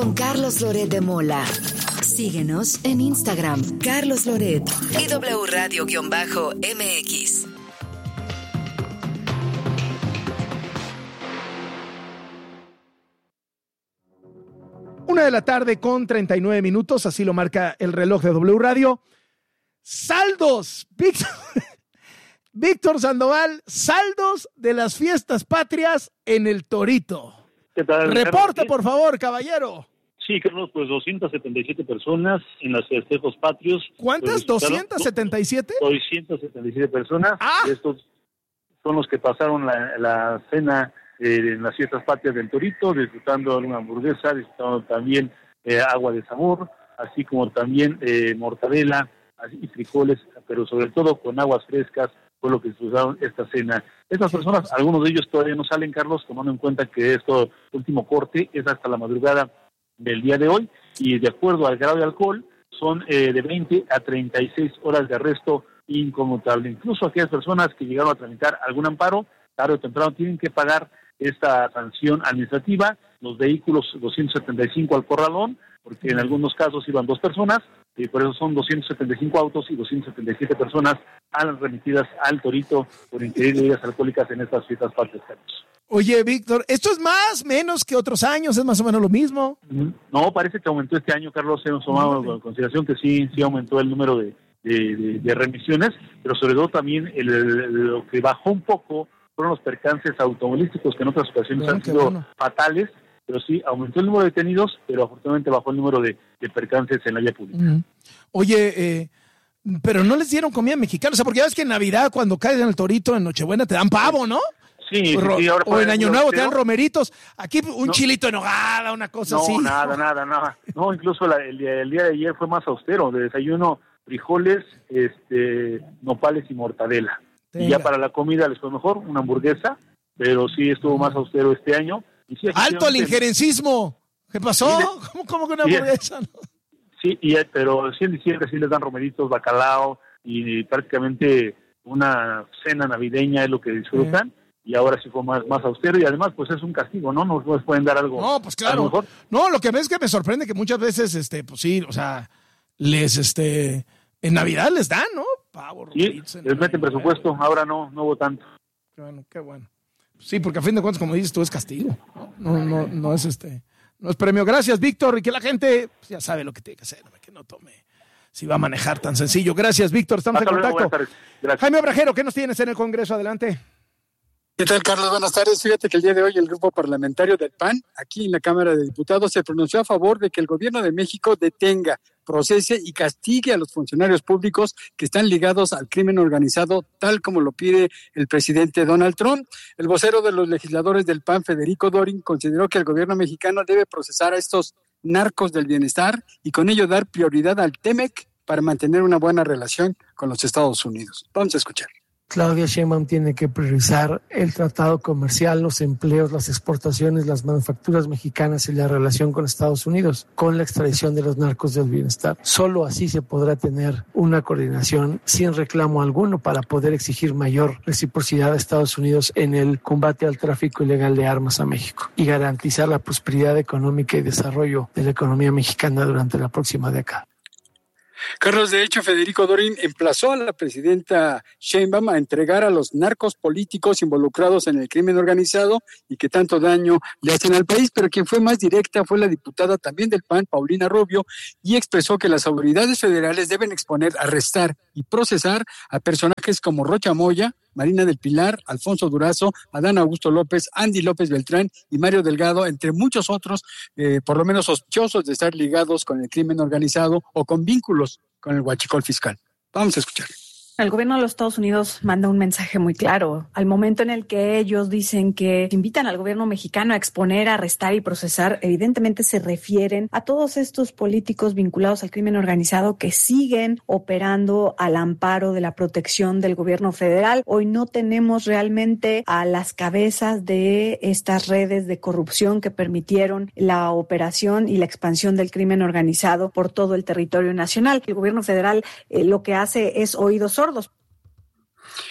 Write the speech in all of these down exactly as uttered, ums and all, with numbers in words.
con Carlos Loret de Mola. Síguenos en Instagram, Carlos Loret y W Radio-M X. Una de la tarde con treinta y nueve minutos, así lo marca el reloj de W Radio. Saldos, Víctor, Víctor Sandoval, saldos de las fiestas patrias en el Torito. ¿Qué tal? Reporte, por favor, caballero. Sí, Carlos, pues doscientas setenta y siete personas en los festejos patrios. ¿Cuántas? Pues, ¿doscientas setenta y siete? doscientas setenta y siete personas. Ah. Estos son los que pasaron la, la cena eh, en las fiestas patrias del Torito, disfrutando de una hamburguesa, disfrutando también eh, agua de sabor, así como también eh, mortadela y frijoles, pero sobre todo con aguas frescas, fue lo que disfrutaron esta cena. Estas personas, algunos de ellos todavía no salen, Carlos, tomando en cuenta que esto último corte es hasta la madrugada del día de hoy, y de acuerdo al grado de alcohol, son eh, de veinte a treinta y seis horas de arresto inconmutable. Incluso aquellas personas que llegaron a tramitar algún amparo, tarde o temprano tienen que pagar esta sanción administrativa. Los vehículos doscientos setenta y cinco al corralón, porque en algunos casos iban dos personas, y por eso son doscientos setenta y cinco autos y doscientas setenta y siete personas remitidas al Torito por ingerir bebidas alcohólicas en estas fiestas patrias. Oye, Víctor, ¿esto es más, menos que otros años? ¿Es más o menos lo mismo? No, parece que aumentó este año, Carlos. Hemos tomado en consideración que sí, sí aumentó el número de, de, de, de remisiones, pero sobre todo también el, el, lo que bajó un poco fueron los percances automovilísticos, que en otras ocasiones bueno, han sido bueno. fatales, pero sí, aumentó el número de detenidos, pero afortunadamente bajó el número de, de percances en la vía pública. Uh-huh. Oye, eh, pero no les dieron comida mexicana, o sea, porque ya ves que en Navidad, cuando caes en el Torito, en Nochebuena, te dan pavo, ¿no? Sí, o, sí, ahora o en Año Nuevo te dan romeritos. Aquí un no, chilito en nogada, una cosa no, así. No, nada, nada, nada. No, incluso la, el, el día de ayer fue más austero. De desayuno, frijoles, este, nopales y mortadela. Tenga. Y ya para la comida les fue mejor, una hamburguesa, pero sí estuvo más austero este año. Y sí, ¡alto el injerencismo! ¿Qué pasó? Sí, ¿Cómo, ¿Cómo que una hamburguesa? Sí, sí y, pero sí en diciembre sí les dan romeritos, bacalao y prácticamente una cena navideña es lo que disfrutan. Sí. Y ahora sí fue más, más austero, y además pues es un castigo, ¿no? No les pueden dar algo. No, pues claro. Mejor. No, lo que ves es que me sorprende que muchas veces, este, pues sí, o sea, les, este, en Navidad les dan, ¿no? Pavo, sí, les meten presupuesto, ahora no, no hubo tanto. Qué bueno, qué bueno. Sí, porque a fin de cuentas, como dices tú, es castigo. No, no, no, no es este, no es premio. Gracias, Víctor, y que la gente pues, ya sabe lo que tiene que hacer, que no tome, si va a manejar tan sencillo. Gracias, Víctor, estamos Hasta en luego, contacto. Jaime Obrajero, ¿qué nos tienes en el Congreso? Adelante. ¿Qué tal, Carlos? Buenas tardes. Fíjate que el día de hoy el grupo parlamentario del P A N, aquí en la Cámara de Diputados, se pronunció a favor de que el gobierno de México detenga, procese y castigue a los funcionarios públicos que están ligados al crimen organizado, tal como lo pide el presidente Donald Trump. El vocero de los legisladores del P A N, Federico Dorin, consideró que el gobierno mexicano debe procesar a estos narcos del bienestar y con ello dar prioridad al TEMEC para mantener una buena relación con los Estados Unidos. Vamos a escuchar. Claudia Sheinbaum tiene que priorizar el tratado comercial, los empleos, las exportaciones, las manufacturas mexicanas y la relación con Estados Unidos, con la extradición de los narcos del bienestar. Solo así se podrá tener una coordinación sin reclamo alguno para poder exigir mayor reciprocidad a Estados Unidos en el combate al tráfico ilegal de armas a México y garantizar la prosperidad económica y desarrollo de la economía mexicana durante la próxima década. Carlos, de hecho, Federico Dorin emplazó a la presidenta Sheinbaum a entregar a los narcos políticos involucrados en el crimen organizado y que tanto daño le hacen al país, pero quien fue más directa fue la diputada también del P A N, Paulina Rubio, y expresó que las autoridades federales deben exponer, arrestar y procesar a personajes como Rocha Moya, Marina del Pilar, Alfonso Durazo, Adán Augusto López, Andy López Beltrán y Mario Delgado, entre muchos otros, eh, por lo menos sospechosos de estar ligados con el crimen organizado o con vínculos con el huachicol fiscal. Vamos a escuchar. El gobierno de los Estados Unidos manda un mensaje muy claro. Al momento en el que ellos dicen que invitan al gobierno mexicano a exponer, arrestar y procesar, evidentemente se refieren a todos estos políticos vinculados al crimen organizado que siguen operando al amparo de la protección del gobierno federal. Hoy no tenemos realmente a las cabezas de estas redes de corrupción que permitieron la operación y la expansión del crimen organizado por todo el territorio nacional. El gobierno federal eh, lo que hace es oídos sordos.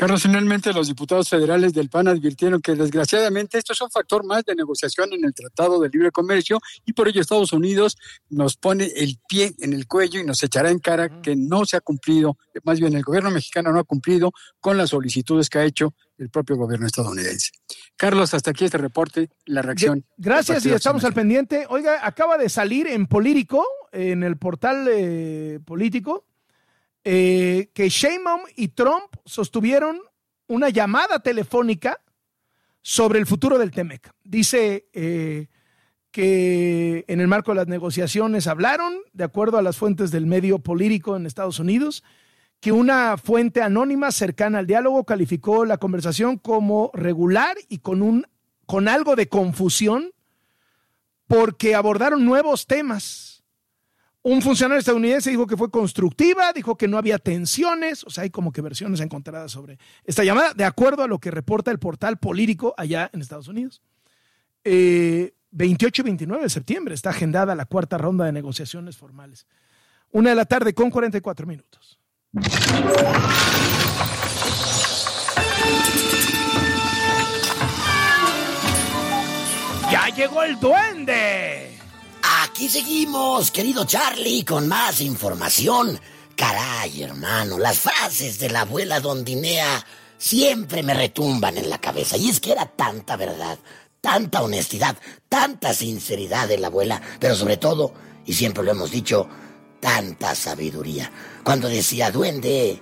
Carlos, finalmente los diputados federales del P A N advirtieron que desgraciadamente esto es un factor más de negociación en el Tratado de Libre Comercio y por ello Estados Unidos nos pone el pie en el cuello y nos echará en cara que no se ha cumplido, más bien el gobierno mexicano no ha cumplido con las solicitudes que ha hecho el propio gobierno estadounidense. Carlos, hasta aquí este reporte, la reacción. Gracias y estamos al pendiente. Oiga, acaba de salir en Político, en el portal eh, político, Eh, que Sheinbaum y Trump sostuvieron una llamada telefónica sobre el futuro del T-MEC. Dice eh, que en el marco de las negociaciones hablaron, de acuerdo a las fuentes del medio Político en Estados Unidos, que una fuente anónima cercana al diálogo calificó la conversación como regular y con, un, con algo de confusión porque abordaron nuevos temas. Un funcionario estadounidense dijo que fue constructiva, dijo que no había tensiones, o sea, hay como que versiones encontradas sobre esta llamada, de acuerdo a lo que reporta el portal Político allá en Estados Unidos. Eh, veintiocho y veintinueve de septiembre está agendada la cuarta ronda de negociaciones formales. Una de la tarde con cuarenta y cuatro minutos. ¡Ya llegó el duende! Aquí seguimos, querido Charlie, con más información. Caray, hermano, las frases de la abuela Dondinea siempre me retumban en la cabeza. Y es que era tanta verdad, tanta honestidad, tanta sinceridad de la abuela, pero sobre todo, y siempre lo hemos dicho, tanta sabiduría. Cuando decía, duende,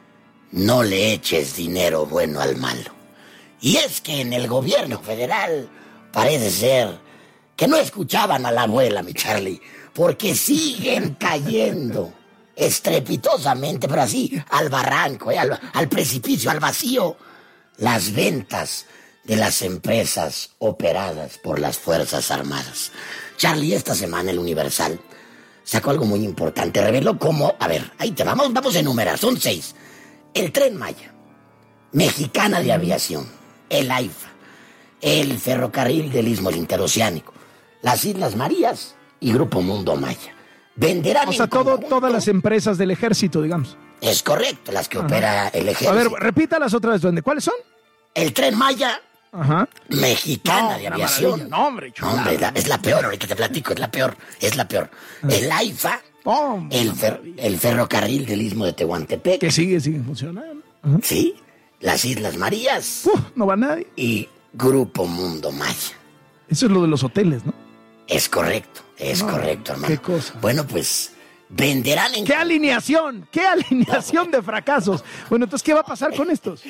no le eches dinero bueno al malo. Y es que en el gobierno federal parece ser que no escuchaban a la abuela, mi Charlie, porque siguen cayendo estrepitosamente, pero así, al barranco, eh, al, al precipicio, al vacío, las ventas de las empresas operadas por las Fuerzas Armadas. Charlie, esta semana el Universal sacó algo muy importante, reveló cómo, a ver, ahí te vamos, vamos a enumerar, son seis. El Tren Maya, Mexicana de Aviación, el AIFA, el Ferrocarril del Istmo Interoceánico, las Islas Marías y Grupo Mundo Maya. Venderán o sea, todo, todas las empresas del ejército, digamos. Es correcto, las que Ajá. opera el ejército. A ver, repítalas otra vez, ¿dónde? ¿Cuáles son? El Tren Maya, Ajá. Mexicana no, de Aviación. No, hombre, chulada. No, hombre, la, es la peor, ahorita te platico, es la peor, es la peor. El AIFA, oh, el, fer, el Ferrocarril del Istmo de Tehuantepec. Que sigue, sigue funcionando. Ajá. Sí, las Islas Marías. Uf, no va nadie. Y Grupo Mundo Maya. Eso es lo de los hoteles, ¿no? Es correcto, es no, correcto, hermano. ¿Qué cosa? Bueno, pues venderán en... ¡Qué alineación! ¡Qué alineación no. de fracasos! Bueno, entonces, ¿qué va a pasar con estos?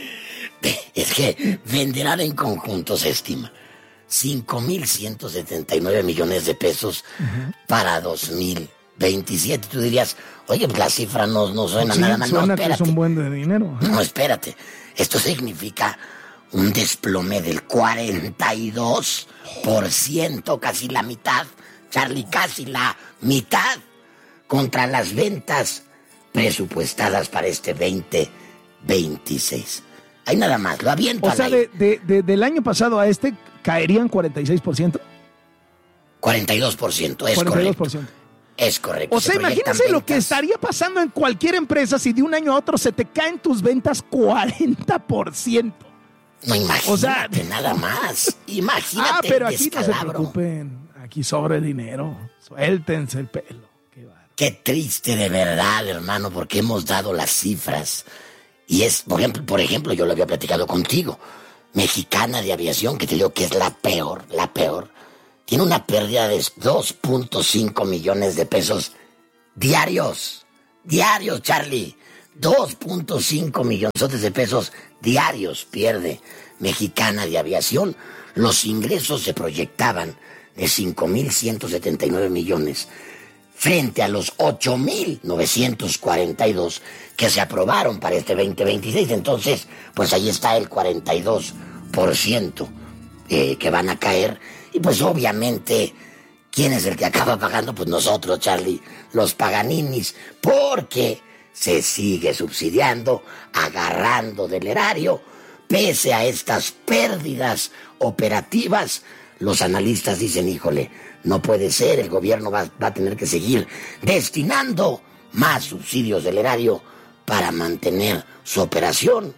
Es que venderán en conjunto, se estima, cinco mil ciento setenta y nueve millones de pesos uh-huh. para dos mil veintisiete. Tú dirías, oye, pues la cifra no, no suena sí, nada mal. Suena no, espérate. Que es un buen de dinero. ¿eh? No, espérate. Esto significa un desplome del cuarenta y dos por ciento, casi la mitad, Charlie, casi la mitad, contra las ventas presupuestadas para este veinte veintiséis. Ahí nada más, lo aviento. O sea, de, de, de, del año pasado a este, ¿caerían cuarenta y seis por ciento? cuarenta y dos por ciento, es cuarenta y dos por ciento. correcto. Es correcto. O sea, imagínense lo que estaría pasando en cualquier empresa si de un año a otro se te caen tus ventas cuarenta por ciento. No, imagínate, o sea, nada más. Imagínate. Ah, pero el aquí no se preocupen. Aquí sobra dinero. Suéltense el pelo. Qué, Qué triste de verdad, hermano, porque hemos dado las cifras. Y es, por ejemplo, por ejemplo, yo lo había platicado contigo. Mexicana de Aviación, que te digo que es la peor, la peor. Tiene una pérdida de dos punto cinco millones de pesos diarios. Diarios, Charlie. dos punto cinco millones de pesos diarios pierde Mexicana de Aviación. Los ingresos se proyectaban de cinco mil ciento setenta y nueve millones frente a los ocho mil novecientos cuarenta y dos que se aprobaron para este veinte veintiséis. Entonces, pues ahí está el cuarenta y dos por ciento eh, que van a caer. Y pues obviamente, ¿quién es el que acaba pagando? Pues nosotros, Charlie, los paganinis, porque se sigue subsidiando, agarrando del erario, pese a estas pérdidas operativas. Los analistas dicen, híjole, no puede ser, el gobierno va, va a tener que seguir destinando más subsidios del erario para mantener su operación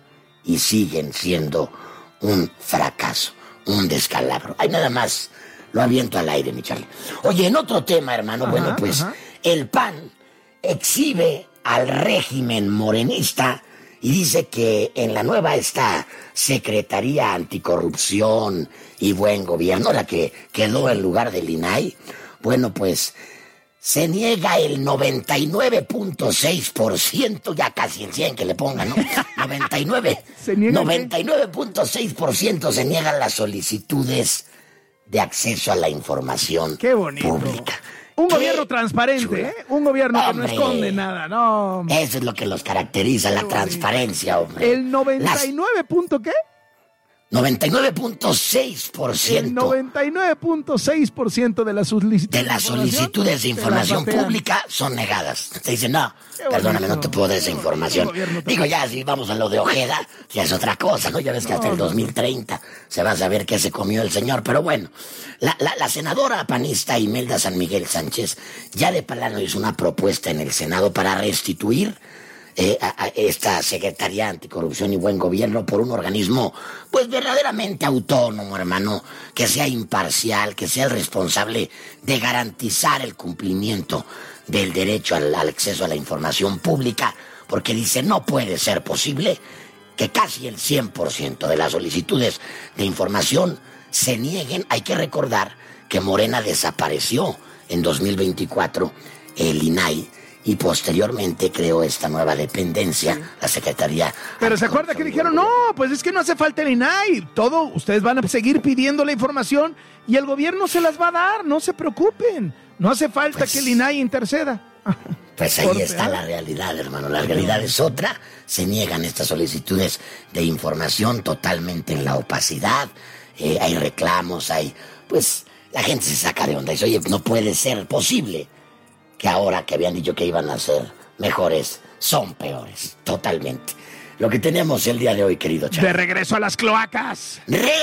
y siguen siendo un fracaso, un descalabro. Ahí nada más lo aviento al aire, mi Charlie. Oye, en otro tema, hermano, ajá, bueno, pues ajá. El P A N exhibe al régimen morenista y dice que en la nueva esta Secretaría Anticorrupción y Buen Gobierno, la que quedó en lugar del I N A I, bueno, pues se niega el noventa y nueve punto seis por ciento, ya casi el cien que le pongan, ¿no? noventa y nueve, noventa y nueve punto seis por ciento se niegan las solicitudes de acceso a la información Qué bonito. Pública. Un Qué gobierno transparente, chula. ¿eh? Un gobierno hombre, que no esconde nada, no. Eso es lo que los caracteriza, Qué la bonito. transparencia, hombre. ¿El noventa y nueve punto qué? noventa y nueve punto seis por ciento. El noventa y nueve punto seis por ciento de las solicitudes de las solicitudes de información pública son negadas. Te dicen, no, perdóname, no te puedo dar esa información. Digo, ya, si vamos a lo de Ojeda, ya es otra cosa, ¿no? Ya ves que hasta el dos mil treinta se va a saber qué se comió el señor. Pero bueno, la, la, la senadora panista Imelda San Miguel Sánchez ya de plano hizo una propuesta en el Senado para restituir Eh, a, a esta Secretaría Anticorrupción y Buen Gobierno por un organismo pues verdaderamente autónomo, hermano, que sea imparcial, que sea el responsable de garantizar el cumplimiento del derecho al, al acceso a la información pública, porque dice, no puede ser posible que casi el cien por ciento de las solicitudes de información se nieguen. Hay que recordar que Morena desapareció en dos mil veinticuatro el I N A I y posteriormente creó esta nueva dependencia, la Secretaría. Pero ¿se acuerda que dijeron? No, pues es que no hace falta el I N A I. Todo, ustedes van a seguir pidiendo la información y el gobierno se las va a dar, no se preocupen. No hace falta pues, que el I N A I interceda. Pues ahí está la realidad, hermano. La realidad es otra. Se niegan estas solicitudes de información totalmente en la opacidad. Eh, hay reclamos, hay... Pues la gente se saca de onda y dice, oye, no puede ser posible que ahora que habían dicho que iban a ser mejores, son peores, totalmente. Lo que tenemos el día de hoy, querido Charlie. De regreso a las cloacas.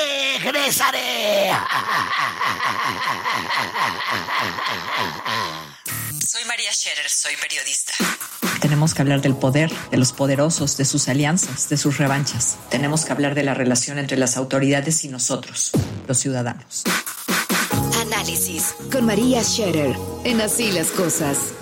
¡Regresaré! Soy María Scherer, soy periodista. Tenemos que hablar del poder, de los poderosos, de sus alianzas, de sus revanchas. Tenemos que hablar de la relación entre las autoridades y nosotros, los ciudadanos. Análisis con María Scherer en Así las Cosas.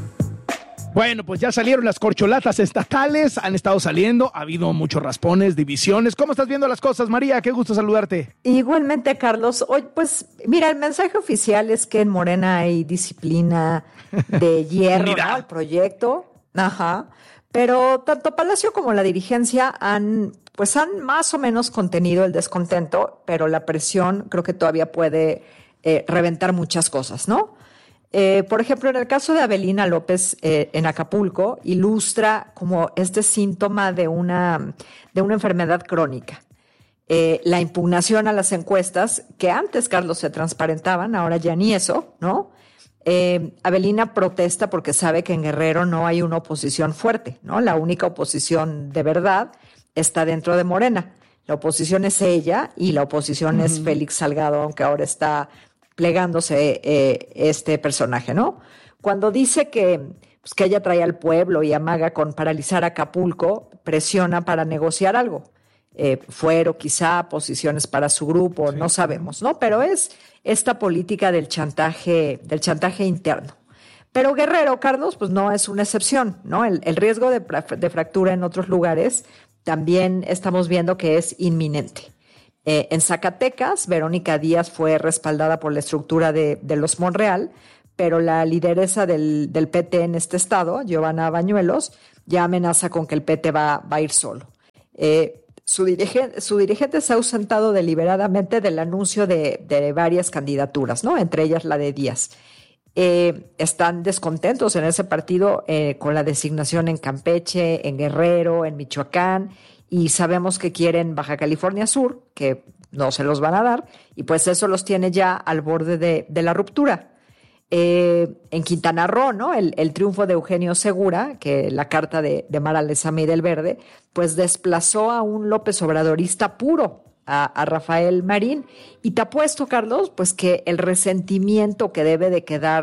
Bueno, pues ya salieron las corcholatas estatales, han estado saliendo, ha habido muchos raspones, divisiones. ¿Cómo estás viendo las cosas, María? Qué gusto saludarte. Igualmente, Carlos. Hoy, pues, mira, el mensaje oficial es que en Morena hay disciplina de hierro, ¿no? El proyecto. Ajá. Pero tanto Palacio como la dirigencia han, pues, han más o menos contenido el descontento, pero la presión creo que todavía puede eh, reventar muchas cosas, ¿no? Eh, por ejemplo, en el caso de Avelina López eh, en Acapulco, ilustra como este síntoma de una, de una enfermedad crónica. Eh, la impugnación a las encuestas, que antes, Carlos, se transparentaban, ahora ya ni eso, ¿no? Eh, Avelina protesta porque sabe que en Guerrero no hay una oposición fuerte, ¿no? La única oposición de verdad está dentro de Morena. La oposición es ella y la oposición uh-huh. es Félix Salgado, aunque ahora está plegándose eh, este personaje, ¿no? Cuando dice que, pues, que ella trae al pueblo y amaga con paralizar Acapulco, presiona para negociar algo. Eh, fuero, quizá, posiciones para su grupo, sí. No sabemos, ¿no? Pero es esta política del chantaje, del chantaje interno. Pero Guerrero, Carlos, pues no es una excepción, ¿no? El, el riesgo de, de fractura en otros lugares también estamos viendo que es inminente. Eh, en Zacatecas, Verónica Díaz fue respaldada por la estructura de, de los Monreal, pero la lideresa del, del P T en este estado, Giovanna Bañuelos, ya amenaza con que el P T va, va a ir solo. Eh, su, dirige, su dirigente se ha ausentado deliberadamente del anuncio de, de varias candidaturas, ¿no? Entre ellas la de Díaz. Eh, están descontentos en ese partido eh, con la designación en Campeche, en Guerrero, en Michoacán, y sabemos que quieren Baja California Sur, que no se los van a dar, y pues eso los tiene ya al borde de, de la ruptura. Eh, en Quintana Roo, ¿no? El, el triunfo de Eugenio Segura, que la carta de, de Mara Lezama y del Verde, pues desplazó a un López Obradorista puro, a, a Rafael Marín. Y te apuesto, Carlos, pues que el resentimiento que debe de quedar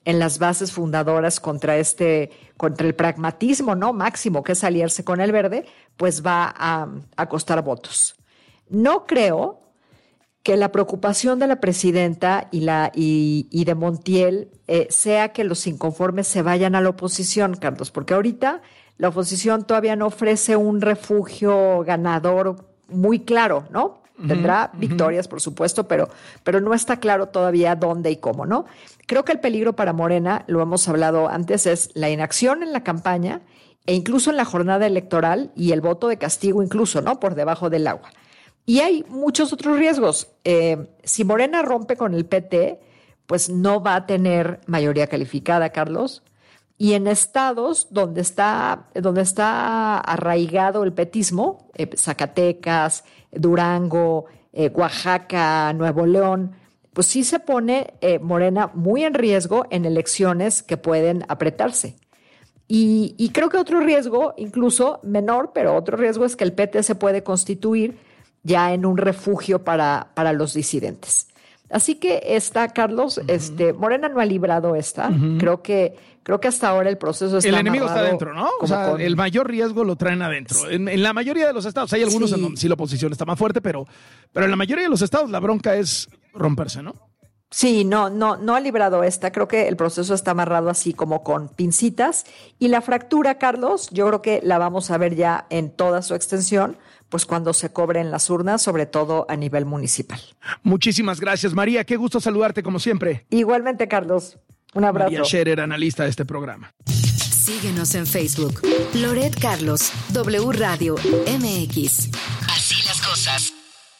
en las bases fundadoras contra este, contra el pragmatismo, ¿no? Máximo, que es aliarse con el Verde, pues va a, a costar votos. No creo que la preocupación de la presidenta y, la, y, y de Montiel eh, sea que los inconformes se vayan a la oposición, Carlos, porque ahorita la oposición todavía no ofrece un refugio ganador muy claro, ¿no? Tendrá uh-huh, victorias, uh-huh. por supuesto, pero, pero no está claro todavía dónde y cómo, ¿no? Creo que el peligro para Morena, lo hemos hablado antes, es la inacción en la campaña e incluso en la jornada electoral y el voto de castigo incluso, ¿no? Por debajo del agua. Y hay muchos otros riesgos. Eh, si Morena rompe con el P T, pues no va a tener mayoría calificada, Carlos. Y en estados donde está, donde está arraigado el petismo, eh, Zacatecas, Durango, eh, Oaxaca, Nuevo León, pues sí se pone eh, Morena muy en riesgo en elecciones que pueden apretarse. Y, y creo que otro riesgo, incluso menor, pero otro riesgo es que el P T se puede constituir ya en un refugio para, para los disidentes. Así que esta, Carlos, uh-huh. este, Morena no ha librado esta. Uh-huh. Creo que, creo que hasta ahora el proceso está El enemigo está adentro, ¿no? O sea, con... el mayor riesgo lo traen adentro. En, en la mayoría de los estados, hay algunos sí. en donde sí la oposición está más fuerte, pero, pero en la mayoría de los estados la bronca es romperse, ¿no? Sí, no, no, no ha librado esta. Creo que el proceso está amarrado así como con pincitas. Y la fractura, Carlos, yo creo que la vamos a ver ya en toda su extensión, pues cuando se cobren las urnas, sobre todo a nivel municipal. Muchísimas gracias, María. Qué gusto saludarte como siempre. Igualmente, Carlos. Un abrazo. María Scherer, analista de este programa. Síguenos en Facebook. Loret Carlos, W Radio M X. Así las cosas.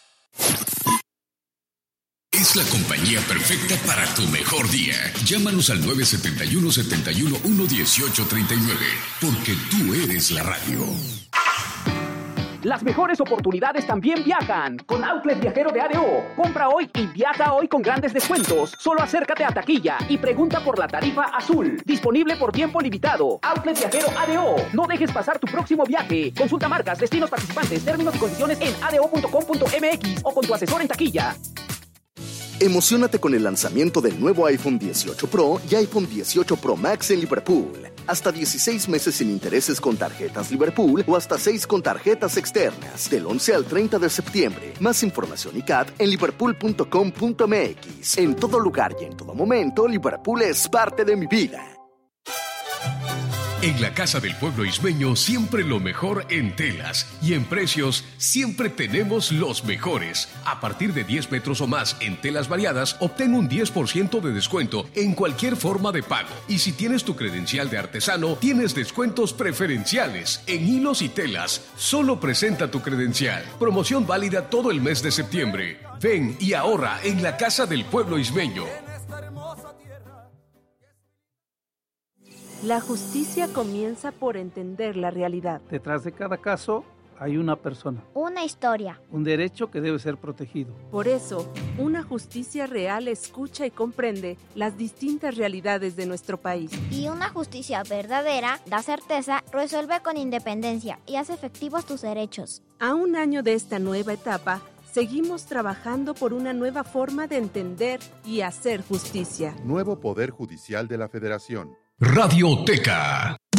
Es la compañía perfecta para tu mejor día. Llámanos al nueve siete uno, siete uno uno, uno ocho tres nueve, porque tú eres la radio. Las mejores oportunidades también viajan con Outlet Viajero de A D O. Compra hoy y viaja hoy con grandes descuentos. Solo acércate a taquilla y pregunta por la tarifa azul. Disponible por tiempo limitado. Outlet Viajero A D O. No dejes pasar tu próximo viaje. Consulta marcas, destinos participantes, términos y condiciones en a d o punto com punto m x o con tu asesor en taquilla. Emociónate con el lanzamiento del nuevo iPhone dieciocho Pro y iPhone dieciocho Pro Max en Liverpool. Hasta dieciséis meses sin intereses con tarjetas Liverpool o hasta seis con tarjetas externas. Del once al treinta de septiembre. Más información y C A T en liverpool punto com punto m x. En todo lugar y en todo momento, Liverpool es parte de mi vida. En la Casa del Pueblo Ismeño siempre lo mejor en telas y en precios siempre tenemos los mejores. A partir de diez metros o más en telas variadas, obtén un diez por ciento de descuento en cualquier forma de pago. Y si tienes tu credencial de artesano, tienes descuentos preferenciales en hilos y telas. Solo presenta tu credencial. Promoción válida todo el mes de septiembre. Ven y ahorra en la Casa del Pueblo Ismeño. La justicia comienza por entender la realidad. Detrás de cada caso hay una persona. Una historia. Un derecho que debe ser protegido. Por eso, una justicia real escucha y comprende las distintas realidades de nuestro país. Y una justicia verdadera da certeza, resuelve con independencia y hace efectivos tus derechos. A un año de esta nueva etapa, seguimos trabajando por una nueva forma de entender y hacer justicia. Nuevo Poder Judicial de la Federación. Radioteca.